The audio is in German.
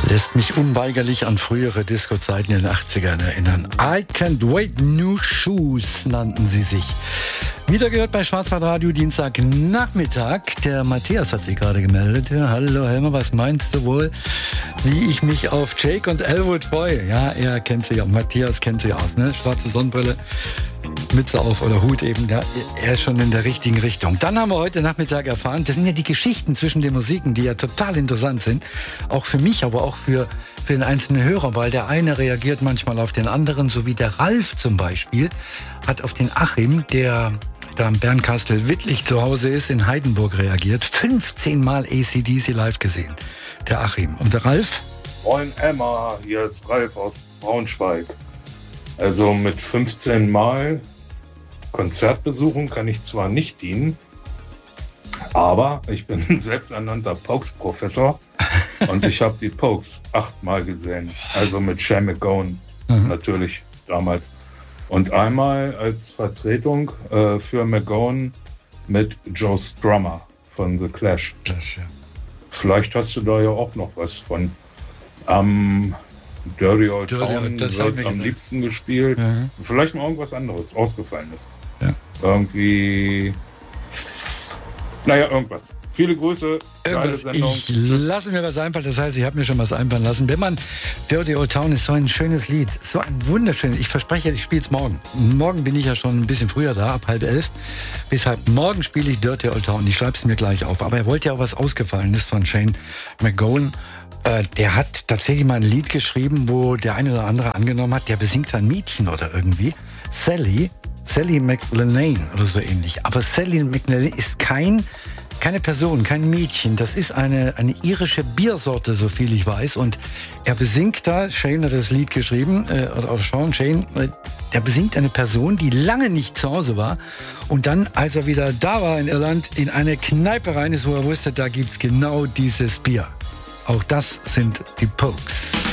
Lässt mich unweigerlich an frühere Disco-Zeiten in den 80ern erinnern. I Can't Wait, New Shoes nannten sie sich. Wieder gehört bei Schwarzwaldradio Dienstagnachmittag. Der Matthias hat sich gerade gemeldet. Ja, hallo Helmer, was meinst du wohl, wie ich mich auf Jake und Elwood freue? Ja, er kennt sich auch. Matthias kennt sich aus, ne? Schwarze Sonnenbrille, Mütze auf oder Hut eben. Ja, er ist schon in der richtigen Richtung. Dann haben wir heute Nachmittag erfahren, das sind ja die Geschichten zwischen den Musiken, die ja total interessant sind. Auch für mich, aber auch für den einzelnen Hörer, weil der eine reagiert manchmal auf den anderen, so wie der Ralf zum Beispiel hat auf den Achim, der da am Bernkastel-Wittlich zu Hause ist, in Heidenburg reagiert. 15 Mal AC/DC live gesehen, der Achim. Und der Ralf? Moin Emma, hier ist Ralf aus Braunschweig. Also mit 15 Mal Konzertbesuchen kann ich zwar nicht dienen, aber ich bin ein selbsternannter Pokes-Professor und ich habe die Pokes 8 Mal gesehen. Also mit Shane MacGowan natürlich damals. Und einmal als Vertretung für MacGowan mit Joe Strummer von The Clash. Clash, ja. Vielleicht hast du da ja auch noch was von. Dirty Old Town wird am liebsten gespielt. Mhm. Vielleicht mal irgendwas anderes, ausgefallen ist. Ja. Irgendwie. Naja, irgendwas. Viele Grüße, geile Sendung. Ich lasse mir was einfallen, das heißt, ich habe mir schon was einfallen lassen. Wenn man Dirty Old Town ist so ein schönes Lied, so ein wunderschönes. Ich verspreche, ich spiele es morgen. Morgen bin ich ja schon ein bisschen früher da, ab 10:30. Deshalb morgen spiele ich Dirty Old Town. Ich schreibe es mir gleich auf. Aber er wollte ja auch was Ausgefallenes von Shane MacGowan. Der hat tatsächlich mal ein Lied geschrieben, wo der eine oder andere angenommen hat, der besingt ein Mädchen oder irgendwie. Sally McLenane oder so ähnlich. Aber Sally McLenane ist keine Person, kein Mädchen. Das ist eine irische Biersorte, so viel ich weiß. Und er besingt da, Shane hat das Lied geschrieben, oder Shane, der besingt eine Person, die lange nicht zu Hause war. Und dann, als er wieder da war in Irland, in eine Kneipe rein ist, wo er wusste, da gibt's genau dieses Bier. Auch das sind die Pokes.